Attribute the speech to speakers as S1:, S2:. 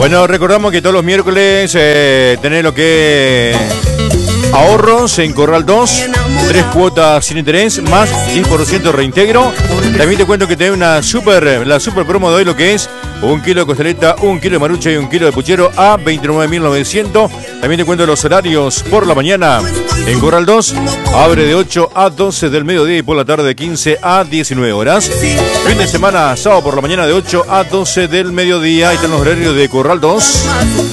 S1: Bueno, recordamos que todos los miércoles tenés lo que ahorros en Corral 2, 3 cuotas sin interés, más 10% de reintegro. También te cuento que tenés la super promo de hoy, lo que es 1 kilo de costeleta, 1 kilo de marucha y 1 kilo de puchero a 29.900. También te cuento los horarios por la mañana. En Corral 2 abre de 8 a 12 del mediodía y por la tarde de 15 a 19 horas. Fin de semana, sábado por la mañana de 8 a 12 del mediodía. Ahí están los horarios de Corral 2.